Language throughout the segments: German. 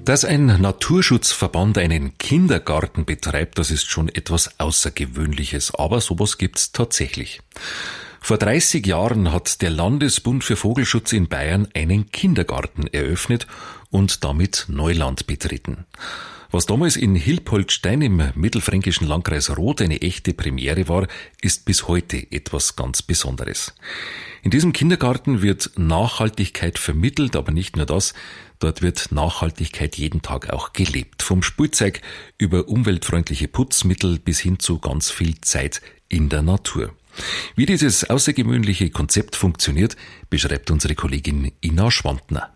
Dass ein Naturschutzverband einen Kindergarten betreibt, das ist schon etwas Außergewöhnliches, aber sowas gibt's tatsächlich. Vor 30 Jahren hat der Landesbund für Vogelschutz in Bayern einen Kindergarten eröffnet und damit Neuland betreten. Was damals in Hilpoltstein im mittelfränkischen Landkreis Roth eine echte Premiere war, ist bis heute etwas ganz Besonderes. In diesem Kindergarten wird Nachhaltigkeit vermittelt, aber nicht nur das, dort wird Nachhaltigkeit jeden Tag auch gelebt. Vom Spielzeug über umweltfreundliche Putzmittel bis hin zu ganz viel Zeit in der Natur. Wie dieses außergewöhnliche Konzept funktioniert, beschreibt unsere Kollegin Ina Schwantner.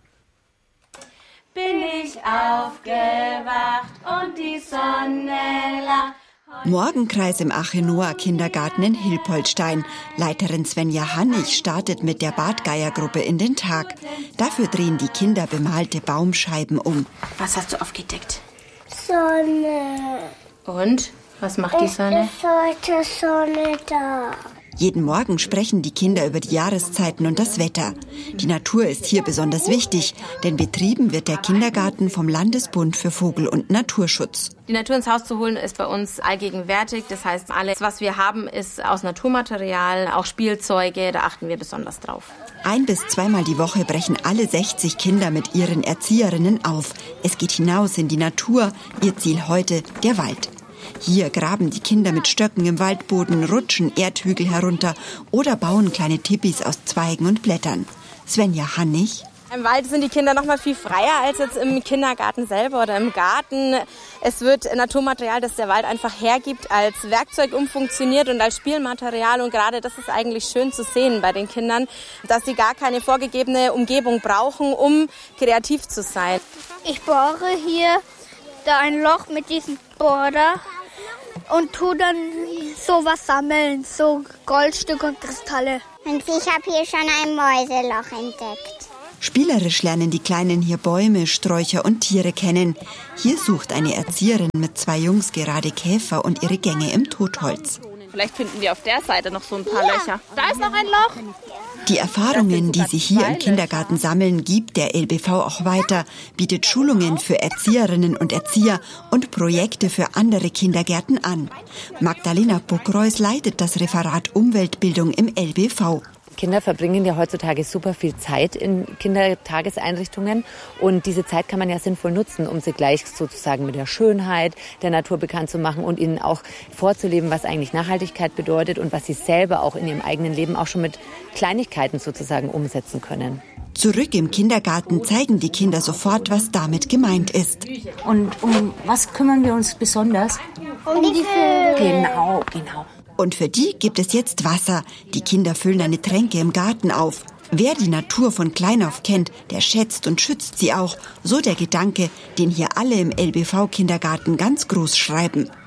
Bin ich aufgewacht und die Sonne lacht. Morgenkreis im Achenoa Kindergarten in Hilpoltstein. Leiterin Svenja Hannig startet mit der Bartgeiergruppe in den Tag. Dafür drehen die Kinder bemalte Baumscheiben um. Was hast du aufgedeckt? Sonne. Und? Was macht die Sonne? Es ist heute Sonne da. Jeden Morgen sprechen die Kinder über die Jahreszeiten und das Wetter. Die Natur ist hier besonders wichtig, denn betrieben wird der Kindergarten vom Landesbund für Vogel- und Naturschutz. Die Natur ins Haus zu holen ist bei uns allgegenwärtig. Das heißt, alles, was wir haben, ist aus Naturmaterial, auch Spielzeuge, da achten wir besonders drauf. 1- bis 2-mal die Woche brechen alle 60 Kinder mit ihren Erzieherinnen auf. Es geht hinaus in die Natur. Ihr Ziel heute, der Wald. Hier graben die Kinder mit Stöcken im Waldboden, rutschen Erdhügel herunter oder bauen kleine Tipis aus Zweigen und Blättern. Svenja Hannig. Im Wald sind die Kinder noch mal viel freier als jetzt im Kindergarten selber oder im Garten. Es wird Naturmaterial, das der Wald einfach hergibt, als Werkzeug umfunktioniert und als Spielmaterial. Und gerade das ist eigentlich schön zu sehen bei den Kindern, dass sie gar keine vorgegebene Umgebung brauchen, um kreativ zu sein. Ich bohre hier da ein Loch mit diesem Bohrer und tu dann sowas sammeln, so Goldstücke und Kristalle. Und ich habe hier schon ein Mäuseloch entdeckt. Spielerisch lernen die Kleinen hier Bäume, Sträucher und Tiere kennen. Hier sucht eine Erzieherin mit 2 Jungs gerade Käfer und ihre Gänge im Totholz. Vielleicht finden wir auf der Seite noch so ein paar Löcher. Da ist noch ein Loch. Die Erfahrungen, die sie hier im Kindergarten sammeln, gibt der LBV auch weiter, bietet Schulungen für Erzieherinnen und Erzieher und Projekte für andere Kindergärten an. Magdalena Buckreus leitet das Referat Umweltbildung im LBV. Kinder verbringen ja heutzutage super viel Zeit in Kindertageseinrichtungen und diese Zeit kann man ja sinnvoll nutzen, um sie gleich sozusagen mit der Schönheit der Natur bekannt zu machen und ihnen auch vorzuleben, was eigentlich Nachhaltigkeit bedeutet und was sie selber auch in ihrem eigenen Leben auch schon mit Kleinigkeiten sozusagen umsetzen können. Zurück im Kindergarten zeigen die Kinder sofort, was damit gemeint ist. Und um was kümmern wir uns besonders? Um die Vögel. Genau. Und für die gibt es jetzt Wasser. Die Kinder füllen eine Tränke im Garten auf. Wer die Natur von klein auf kennt, der schätzt und schützt sie auch. So der Gedanke, den hier alle im LBV-Kindergarten ganz groß schreiben.